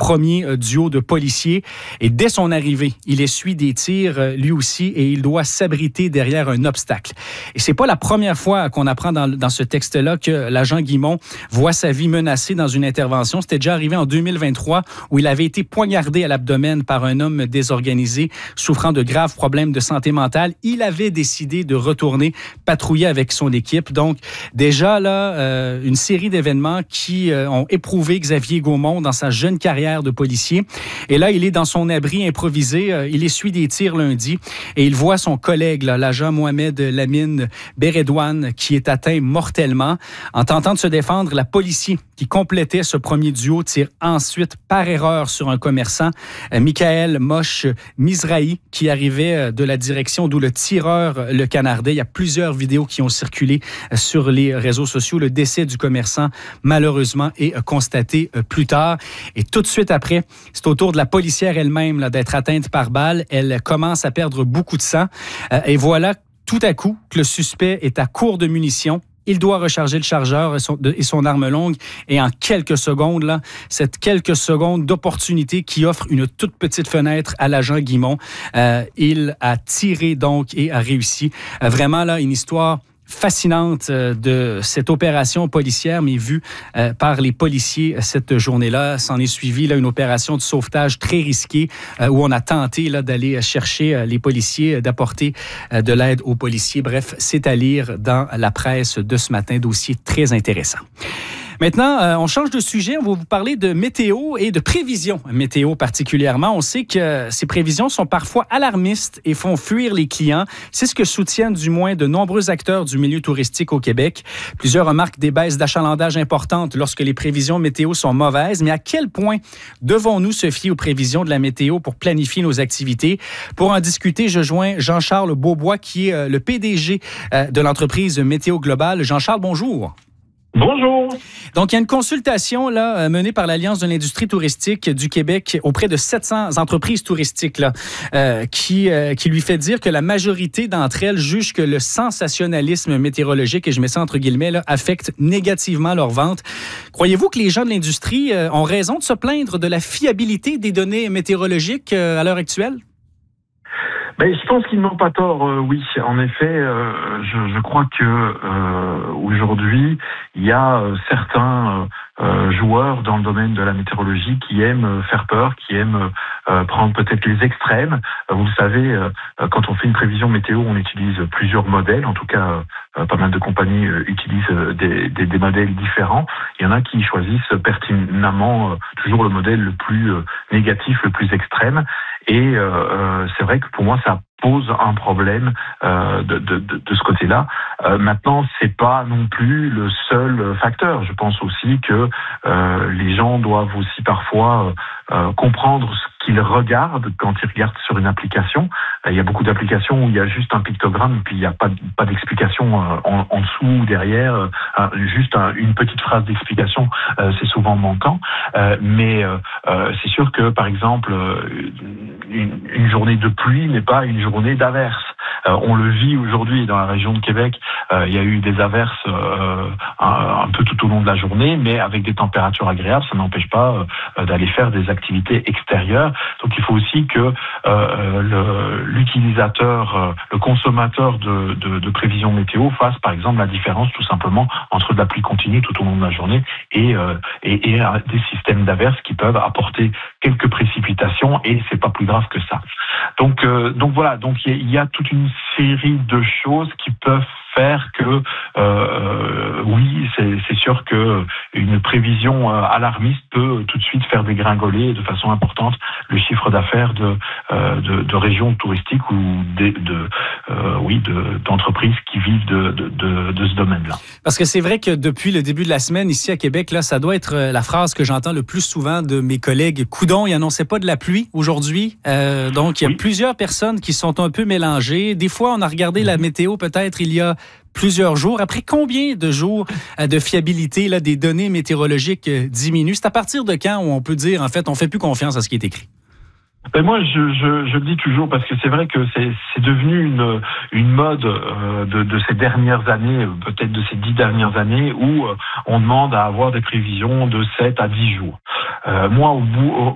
premier duo de policiers. Et dès son arrivée, il essuie des tirs, lui aussi, et il doit s'abriter derrière un obstacle. Et c'est pas la première fois qu'on apprend dans ce texte-là que l'agent Guimond voit sa vie menacée dans une intervention. C'était déjà arrivé en 2023 où il avait été poignardé à l'abdomen par un homme désorganisé souffrant de graves problèmes de santé mentale. Il avait décidé de retourner patrouiller avec son équipe. Donc, déjà, là, une série d'événements qui ont éprouvé Xavier Gaumont dans sa jeune carrière de policier. Et là, il est dans son abri improvisé. Il essuie des tirs lundi et il voit son collègue, là, l'agent Mohamed Lamine Beredouane, qui est atteint mortellement. En tentant de se défendre, la policier qui complétait ce premier duo tire ensuite par erreur sur un commerçant, Michael Moche Mizrahi, qui arrivait de la direction d'où le tireur le canardait. Il y a plusieurs vidéos qui ont circulé sur les réseaux sociaux. Le décès du commerçant, malheureusement, est constaté plus tard. Et tout de suite après, c'est au tour de la policière elle-même là, d'être atteinte par balle. Elle commence à perdre beaucoup de sang. Et voilà tout à coup que le suspect est à court de munitions. Il doit recharger le chargeur et son arme longue. Et en quelques secondes, là, cette quelques secondes d'opportunité qui offre une toute petite fenêtre à l'agent Guimond, il a tiré donc et a réussi. Vraiment, là, une histoire fascinante de cette opération policière, mais vue par les policiers cette journée-là. S'en est suivi là, une opération de sauvetage très risquée où on a tenté là, d'aller chercher les policiers, d'apporter de l'aide aux policiers. Bref, c'est à lire dans la presse de ce matin. Dossier très intéressant. Maintenant, on change de sujet. On va vous parler de météo et de prévisions météo particulièrement. On sait que ces prévisions sont parfois alarmistes et font fuir les clients. C'est ce que soutiennent du moins de nombreux acteurs du milieu touristique au Québec. Plusieurs remarquent des baisses d'achalandage importantes lorsque les prévisions météo sont mauvaises. Mais à quel point devons-nous se fier aux prévisions de la météo pour planifier nos activités? Pour en discuter, je joins Jean-Charles Beaubois, qui est le PDG de l'entreprise Météo Global. Jean-Charles, bonjour. Bonjour. Donc, il y a une consultation là, menée par l'Alliance de l'industrie touristique du Québec auprès de 700 entreprises touristiques là, qui lui fait dire que la majorité d'entre elles jugent que le sensationnalisme météorologique, et je mets ça entre guillemets, là, affecte négativement leurs ventes. Croyez-vous que les gens de l'industrie ont raison de se plaindre de la fiabilité des données météorologiques à l'heure actuelle? Ben, je pense qu'ils n'ont pas tort, oui. En effet, je crois que aujourd'hui, il y a certains joueurs dans le domaine de la météorologie qui aiment faire peur, qui aiment prendre peut-être les extrêmes. Vous le savez, quand on fait une prévision météo, on utilise plusieurs modèles. En tout cas, pas mal de compagnies utilisent des modèles différents. Il y en a qui choisissent pertinemment toujours le modèle le plus négatif, le plus extrême. Et c'est vrai que pour moi, ça pose un problème de ce côté-là. Maintenant, c'est pas non plus le seul facteur. Je pense aussi que les gens doivent aussi parfois comprendre ce qu'ils regardent quand ils regardent sur une application. Il y a beaucoup d'applications où il y a juste un pictogramme et puis il n'y a pas d'explication en dessous ou derrière. Juste une petite phrase d'explication, c'est souvent manquant. Mais c'est sûr que, par exemple, une journée de pluie n'est pas une journée d'averse. On le vit aujourd'hui dans la région de Québec. Il y a eu des averses un peu tout au long de la journée, mais avec des températures agréables, ça n'empêche pas d'aller faire des activités extérieures. Donc il faut aussi que l'utilisateur, le consommateur de prévisions météo fasse par exemple la différence tout simplement entre de la pluie continue tout au long de la journée et des systèmes d'averses qui peuvent apporter quelques précipitations et c'est pas plus grave que ça. Donc voilà, donc il y a toute une série de choses qui peuvent faire que oui, c'est sûr que une prévision alarmiste peut tout de suite faire dégringoler de façon importante le chiffre d'affaires de régions touristiques ou d'entreprises qui vivent de ce domaine-là. Parce que c'est vrai que depuis le début de la semaine ici à Québec, là, ça doit être la phrase que j'entends le plus souvent de mes collègues. Coudon, il annonçait pas de la pluie aujourd'hui. Donc, il y a plusieurs personnes qui sont un peu mélangées. Des fois, on a regardé la météo peut-être il y a plusieurs jours. Après combien de jours de fiabilité là, des données météorologiques diminuent? C'est à partir de quand où on peut dire, en fait, on fait plus confiance à ce qui est écrit? Ben moi, je le dis toujours parce que c'est vrai que c'est devenu une mode de ces dernières années, peut-être de ces 10 dernières années, où on demande à avoir des prévisions de 7 à 10 jours. Moi,